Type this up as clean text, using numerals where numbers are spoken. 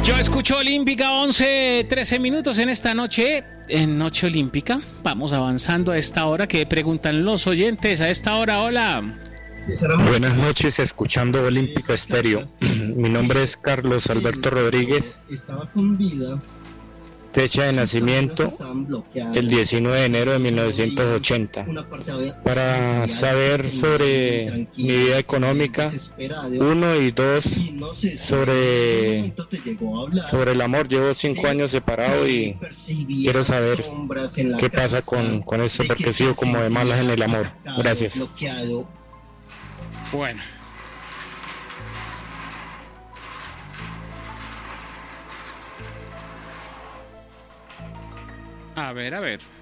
Yo escucho Olímpica, 11:13 minutos en esta noche, en Noche Olímpica. Vamos avanzando a esta hora que preguntan los oyentes a esta hora. Hola. Buenas noches, escuchando Olímpica Estéreo. Mi nombre es Carlos Alberto Rodríguez. Fecha de nacimiento, el 19 de enero de 1980. Para saber sobre mi vida económica, 1 y 2, sobre el amor. Llevo 5 años separado y quiero saber qué pasa con esto, porque he sido como de malas en el amor. Gracias. Bueno. A ver.